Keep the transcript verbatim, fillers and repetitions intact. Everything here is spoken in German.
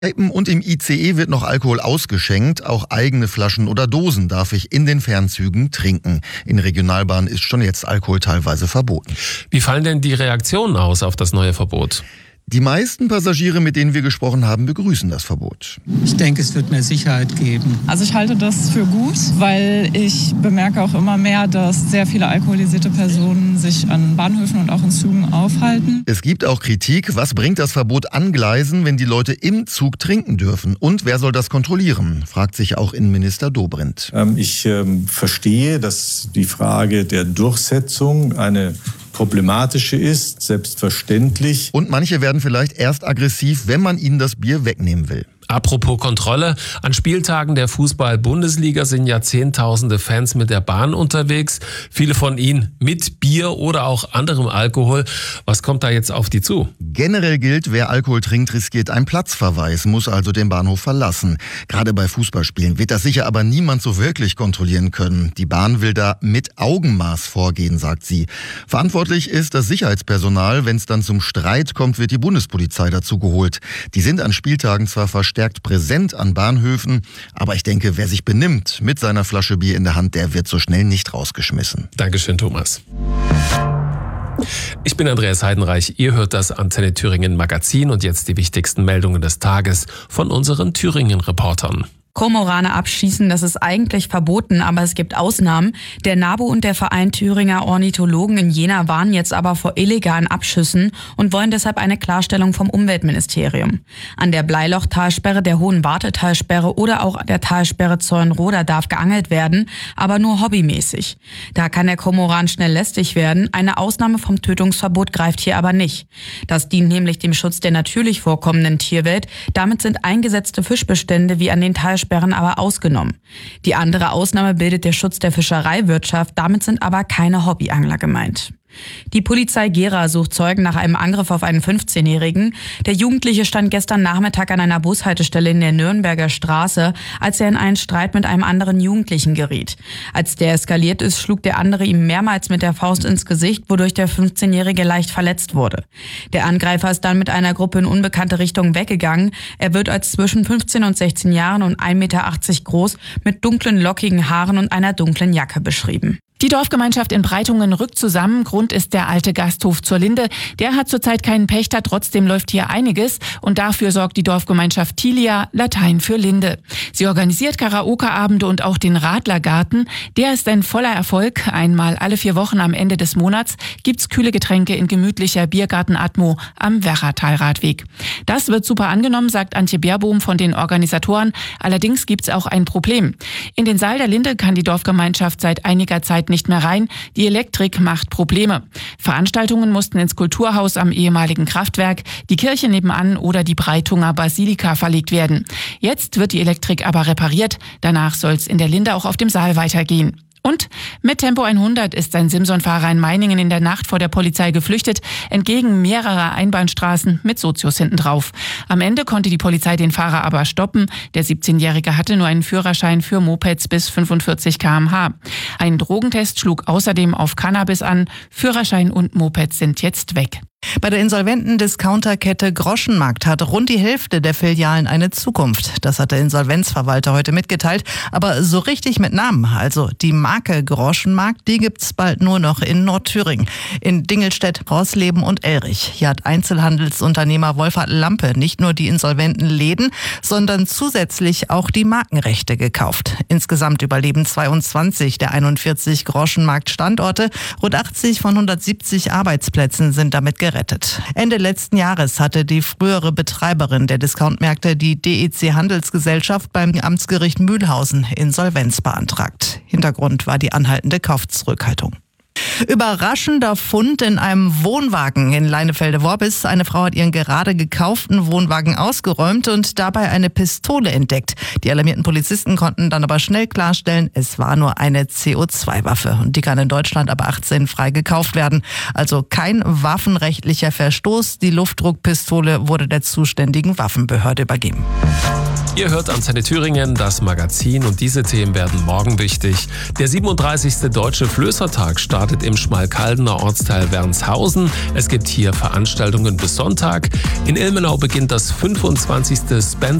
Und im I C E wird noch Alkohol ausgeschenkt. Auch eigene Flaschen oder Dosen darf ich in den Fernzügen trinken. In Regionalbahnen ist schon jetzt Alkohol teilweise verboten. Wie fallen denn die Reaktionen aus auf das neue Verbot? Die meisten Passagiere, mit denen wir gesprochen haben, begrüßen das Verbot. Ich denke, es wird mehr Sicherheit geben. Also ich halte das für gut, weil ich bemerke auch immer mehr, dass sehr viele alkoholisierte Personen sich an Bahnhöfen und auch in Zügen aufhalten. Es gibt auch Kritik. Was bringt das Verbot an Gleisen, wenn die Leute im Zug trinken dürfen? Und wer soll das kontrollieren? Fragt sich auch Innenminister Dobrindt. Ähm, ich ähm, verstehe, dass die Frage der Durchsetzung eine problematische ist, selbstverständlich. Und manche werden vielleicht erst aggressiv, wenn man ihnen das Bier wegnehmen will. Apropos Kontrolle, an Spieltagen der Fußball-Bundesliga sind ja zehntausende Fans mit der Bahn unterwegs. Viele von ihnen mit Bier oder auch anderem Alkohol. Was kommt da jetzt auf die zu? Generell gilt, wer Alkohol trinkt, riskiert einen Platzverweis, muss also den Bahnhof verlassen. Gerade bei Fußballspielen wird das sicher aber niemand so wirklich kontrollieren können. Die Bahn will da mit Augenmaß vorgehen, sagt sie. Verantwortlich ist das Sicherheitspersonal. Wenn es dann zum Streit kommt, wird die Bundespolizei dazu geholt. Die sind an Spieltagen zwar verstärkt präsent an Bahnhöfen, aber ich denke, wer sich benimmt mit seiner Flasche Bier in der Hand, der wird so schnell nicht rausgeschmissen. Dankeschön, Thomas. Ich bin Andreas Heidenreich, ihr hört das Antenne Thüringen Magazin und jetzt die wichtigsten Meldungen des Tages von unseren Thüringen-Reportern. Kormorane abschießen, das ist eigentlich verboten, aber es gibt Ausnahmen. Der NABU und der Verein Thüringer Ornithologen in Jena warnen jetzt aber vor illegalen Abschüssen und wollen deshalb eine Klarstellung vom Umweltministerium. An der Bleiloch-Talsperre, der Hohen Warte-Talsperre oder auch der Talsperre Zornroda darf geangelt werden, aber nur hobbymäßig. Da kann der Kormoran schnell lästig werden. Eine Ausnahme vom Tötungsverbot greift hier aber nicht. Das dient nämlich dem Schutz der natürlich vorkommenden Tierwelt. Damit sind eingesetzte Fischbestände wie an den Talsperren Sperren aber ausgenommen. Die andere Ausnahme bildet der Schutz der Fischereiwirtschaft, damit sind aber keine Hobbyangler gemeint. Die Polizei Gera sucht Zeugen nach einem Angriff auf einen fünfzehnjährigen. Der Jugendliche stand gestern Nachmittag an einer Bushaltestelle in der Nürnberger Straße, als er in einen Streit mit einem anderen Jugendlichen geriet. Als der eskaliert ist, schlug der andere ihm mehrmals mit der Faust ins Gesicht, wodurch der fünfzehnjährige leicht verletzt wurde. Der Angreifer ist dann mit einer Gruppe in unbekannte Richtung weggegangen. Er wird als zwischen fünfzehn und sechzehn Jahren und ein Meter achtzig groß mit dunklen, lockigen Haaren und einer dunklen Jacke beschrieben. Die Dorfgemeinschaft in Breitungen rückt zusammen. Grund ist der alte Gasthof zur Linde. Der hat zurzeit keinen Pächter, trotzdem läuft hier einiges. Und dafür sorgt die Dorfgemeinschaft Tilia, Latein für Linde. Sie organisiert Karaoke-Abende und auch den Radlergarten. Der ist ein voller Erfolg. Einmal alle vier Wochen am Ende des Monats gibt's kühle Getränke in gemütlicher Biergarten-Atmo am Werratalradweg. Das wird super angenommen, sagt Antje Beerbohm von den Organisatoren. Allerdings gibt's auch ein Problem. In den Saal der Linde kann die Dorfgemeinschaft seit einiger Zeit nicht mehr rein. Die Elektrik macht Probleme. Veranstaltungen mussten ins Kulturhaus am ehemaligen Kraftwerk, die Kirche nebenan oder die Breitunger Basilika verlegt werden. Jetzt wird die Elektrik aber repariert. Danach soll es in der Linde auch auf dem Saal weitergehen. Und mit Tempo hundert ist ein Simson-Fahrer in Meiningen in der Nacht vor der Polizei geflüchtet, entgegen mehrerer Einbahnstraßen mit Sozius hinten drauf. Am Ende konnte die Polizei den Fahrer aber stoppen. Der siebzehnjährige hatte nur einen Führerschein für Mopeds bis fünfundvierzig Kilometer pro Stunde. Ein Drogentest schlug außerdem auf Cannabis an. Führerschein und Mopeds sind jetzt weg. Bei der insolventen Discounterkette Groschenmarkt hat rund die Hälfte der Filialen eine Zukunft. Das hat der Insolvenzverwalter heute mitgeteilt. Aber so richtig mit Namen, also die Marke Groschenmarkt, die gibt's bald nur noch in Nordthüringen. In Dingelstedt, Rosleben und Elrich. Hier hat Einzelhandelsunternehmer Wolfhard Lampe nicht nur die insolventen Läden, sondern zusätzlich auch die Markenrechte gekauft. Insgesamt überleben zweiundzwanzig der einundvierzig Groschenmarkt-Standorte. Rund achtzig von hundertsiebzig Arbeitsplätzen sind damit gerettet. Ende letzten Jahres hatte die frühere Betreiberin der Discountmärkte, die D E C Handelsgesellschaft, beim Amtsgericht Mühlhausen Insolvenz beantragt. Hintergrund war die anhaltende Kaufzurückhaltung. Überraschender Fund in einem Wohnwagen in Leinefelde-Worbis. Eine Frau hat ihren gerade gekauften Wohnwagen ausgeräumt und dabei eine Pistole entdeckt. Die alarmierten Polizisten konnten dann aber schnell klarstellen, es war nur eine C O zwei Waffe. Und die kann in Deutschland ab achtzehn frei gekauft werden. Also kein waffenrechtlicher Verstoß. Die Luftdruckpistole wurde der zuständigen Waffenbehörde übergeben. Ihr hört Antenne Thüringen, das Magazin, und diese Themen werden morgen wichtig. Der siebenunddreißigste Deutsche Flößertag startet im Schmalkaldener Ortsteil Wernshausen. Es gibt hier Veranstaltungen bis Sonntag. In Ilmenau beginnt das fünfundzwanzigste Spencer